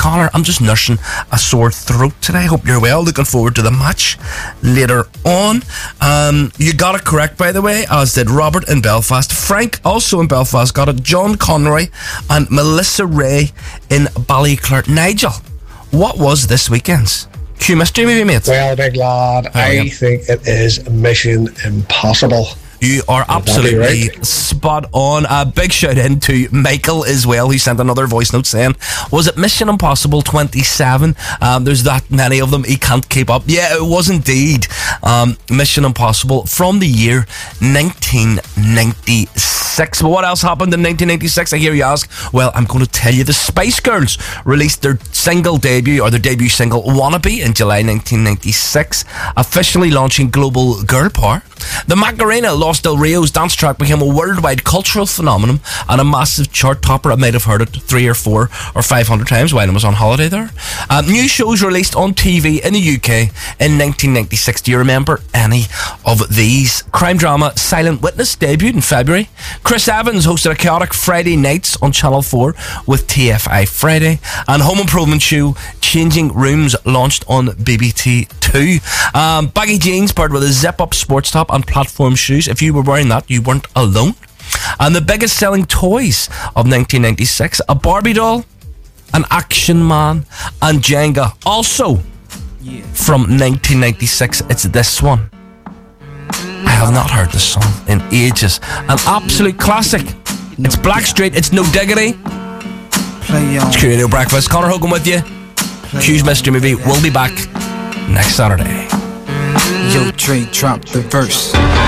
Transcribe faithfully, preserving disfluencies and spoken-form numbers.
Connor, I'm just nursing a sore throat today. Hope you're well. Looking forward to the match later on. Um, you got it correct, by the way, as did Robert in Belfast. Frank, also in Belfast, got it. John Conroy and Melissa Ray in Ballyclart. Nigel, what was this weekend's Q Mystery Movie, mate? Well, big lad, oh, I yeah. think it is Mission Impossible. You are absolutely right. Spot on. A big shout in to Michael as well, who sent another voice note saying, was it Mission Impossible twenty-seven? Um, there's that many of them, he can't keep up. Yeah, it was indeed um, Mission Impossible from the year nineteen ninety-six. But what else happened in nineteen ninety-six? I hear you ask. Well, I'm going to tell you. The Spice Girls released their single debut, or their debut single, Wannabe, in July nineteen ninety-six, officially launching global girl power. The Macarena, Los Del Rio's dance track, became a worldwide cultural phenomenon and a massive chart topper. I might have heard it three or four or five hundred times while I was on holiday there. Um, new shows released on T V in the U K in nineteen ninety-six. Do you remember any of these? Crime drama Silent Witness debuted in February. Chris Evans hosted a chaotic Friday nights on Channel four with T F I Friday. And Home Improvement show Changing Rooms launched on B B T two. Um, baggy jeans paired with a zip-up sports top and platform shoes. If you were wearing that, you weren't alone. And the biggest selling toys of nineteen ninety-six, a Barbie doll, an Action Man, and Jenga. Also from nineteen ninety-six, it's this one. I have not heard this song in ages. An absolute classic. It's Blackstreet, it's No Diggity. It's Q Radio Breakfast. Connor Hogan with you. Q's Mystery Movie will be back next Saturday. Yo, Dre, drop the verse.